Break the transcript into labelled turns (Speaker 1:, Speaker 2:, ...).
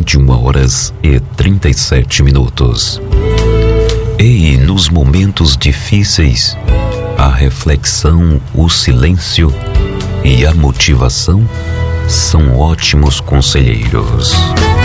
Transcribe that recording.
Speaker 1: 21h37. E nos momentos difíceis, a reflexão, o silêncio e a motivação são ótimos conselheiros.